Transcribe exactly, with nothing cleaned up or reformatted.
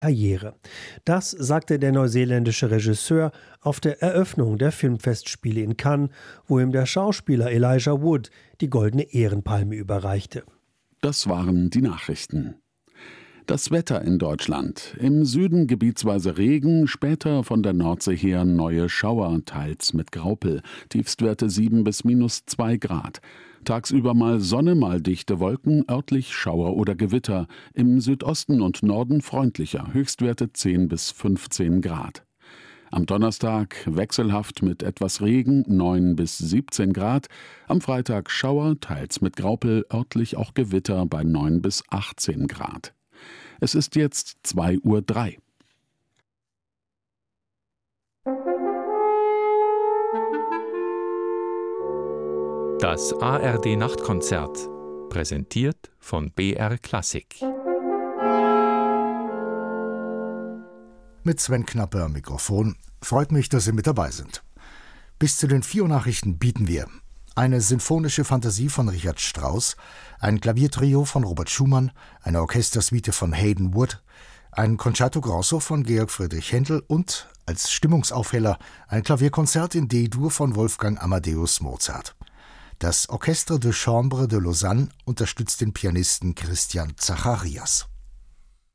Karriere. Das sagte der neuseeländische Regisseur auf der Eröffnung der Filmfestspiele in Cannes, wo ihm der Schauspieler Elijah Wood die Goldene Ehrenpalme überreichte. Das waren die Nachrichten. Das Wetter in Deutschland. Im Süden gebietsweise Regen, später von der Nordsee her neue Schauer, teils mit Graupel. Tiefstwerte sieben bis minus zwei Grad. Tagsüber mal Sonne, mal dichte Wolken, örtlich Schauer oder Gewitter. Im Südosten und Norden freundlicher, Höchstwerte zehn bis fünfzehn Grad. Am Donnerstag wechselhaft mit etwas Regen, neun bis siebzehn Grad. Am Freitag Schauer, teils mit Graupel, örtlich auch Gewitter bei neun bis achtzehn Grad. Es ist jetzt zwei Uhr drei. Das A R D-Nachtkonzert, präsentiert von B R Klassik. Mit Sven Knappe am Mikrofon. Freut mich, dass Sie mit dabei sind. Bis zu den vier Nachrichten bieten wir eine sinfonische Fantasie von Richard Strauss, ein Klaviertrio von Robert Schumann, eine Orchestersuite von Hayden Wood, ein Concerto Grosso von Georg Friedrich Händel und als Stimmungsaufheller ein Klavierkonzert in D-Dur von Wolfgang Amadeus Mozart. Das Orchestre de Chambre de Lausanne unterstützt den Pianisten Christian Zacharias.